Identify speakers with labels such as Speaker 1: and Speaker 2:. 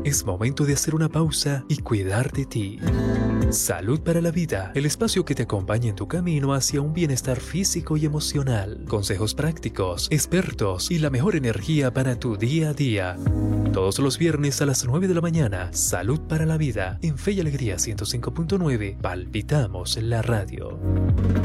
Speaker 1: Es momento de hacer una pausa y cuidar de ti. Salud para la Vida, el espacio que te acompaña en tu camino hacia un bienestar físico y emocional. Consejos prácticos, expertos y la mejor energía para tu día a día. Todos los viernes a las 9 de la mañana, Salud para la Vida, en Fe y Alegría 105.9, palpitamos la radio.